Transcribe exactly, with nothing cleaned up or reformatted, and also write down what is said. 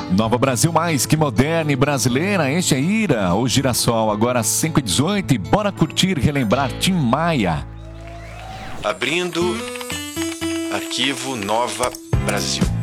Nova Brasil Mais, que moderna e brasileira, este é Ira, o Girassol, agora às cinco e dezoito, e bora curtir e relembrar Tim Maia. Abrindo arquivo Nova Brasil.